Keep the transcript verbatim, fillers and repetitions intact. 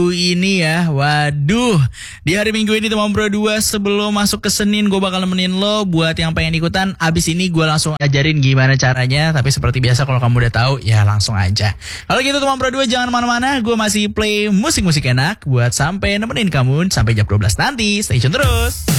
Ini ya, waduh, di hari Minggu ini teman Bro dua sebelum masuk ke Senin gue bakal nemenin lo buat yang pengen ikutan. Abis ini gue langsung ajarin gimana caranya, tapi seperti biasa kalau kamu udah tahu ya langsung aja. Kalau gitu teman Bro dua jangan mana-mana, gue masih play musik-musik enak buat sampai nemenin kamu sampai jam dua belas nanti. Stay tune terus.